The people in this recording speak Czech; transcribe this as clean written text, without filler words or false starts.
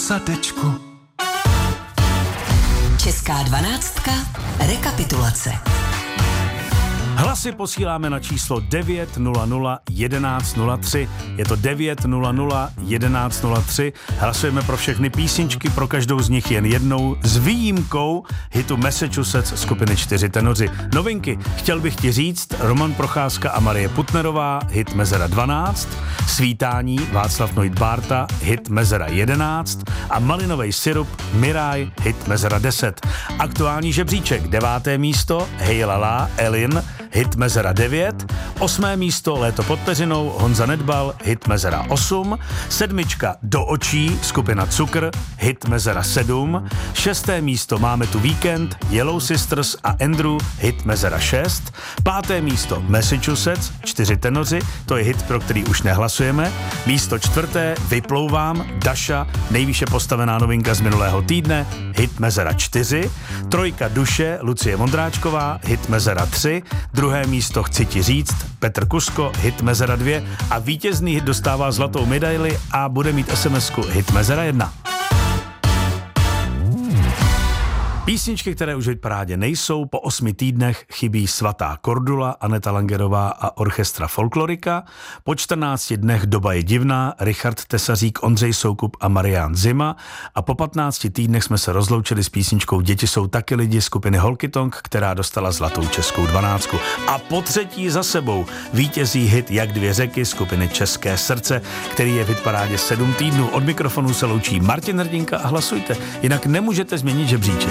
zadečku. Česká dvanáctka. Rekapitulace. Hlasy posíláme na číslo 900 1103. Je to 900 1103. Hlasujeme pro všechny písničky, pro každou z nich jen jednou, s výjimkou hitu Massachusetts skupiny 4 tenoři. Novinky, chtěl bych ti říct, Roman Procházka a Marie Putnerová, hit Mezera 12, Svítání, Václav Noit Bárta, hit Mezera 11 a Malinovej sirup, Miraj, hit Mezera 10. Aktuální žebříček, 9. místo, Hej Lala, Elin, hit Mezera 9, 8. místo Léto pod peřinou, Honza Nedbal, hit Mezera 8, 7. Do očí, skupina Cukr, hit Mezera 7, 6. místo Máme tu víkend, Yellow Sisters a Andrew, hit Mezera 6, 5. místo Massachusetts, 4 tenoři, to je hit, pro který už nehlasujeme, místo 4. Vyplouvám, Daša, nejvýše postavená novinka z minulého týdne, hit Mezera 4, 3. Duše, Lucie Vondráčková, hit Mezera 3, 2. místo Chci ti říct, Petr Kusko, hit Mezera 2 a vítězný hit dostává zlatou medaili a bude mít SMS-ku hit Mezera 1. Písničky, které už v hitparádě nejsou, po 8 týdnech chybí Svatá Kordula, Aneta Langerová a Orchestra Folklorika, po 14 dnech Doba je divná, Richard Tesařík, Ondřej Soukup a Marián Zima a po 15 týdnech jsme se rozloučili s písničkou Děti jsou taky lidi skupiny Holkytong, která dostala zlatou českou 12. A po 3. za sebou vítězí hit Jak dvě řeky skupiny České srdce, který je v hitparádě 7 týdnů. Od mikrofonu se loučí Martin Hrdinka a hlasujte, jinak nemůžete změnit žebříček.